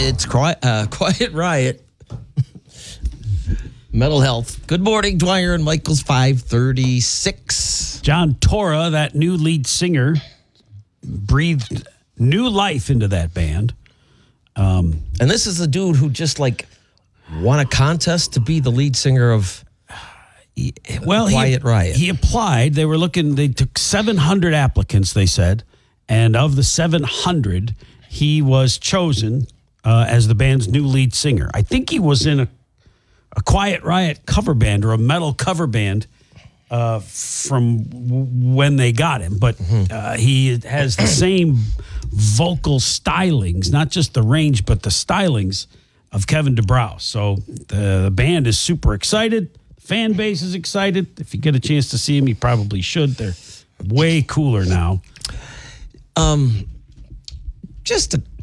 It's Quiet Riot. Mental health. Good morning, Dwyer and Michael's 536. John Torra, that new lead singer, breathed new life into that band. And this is a dude who just won a contest to be the lead singer of Quiet Riot. He applied. They took 700 applicants, they said. And of the 700, he was chosen as the band's new lead singer. I think he was in a Quiet Riot cover band or a metal cover band from when they got him. But he has the same vocal stylings, not just the range, but the stylings of Kevin DuBrow. So the band is super excited. The fan base is excited. If you get a chance to see him, you probably should. They're way cooler now. Just a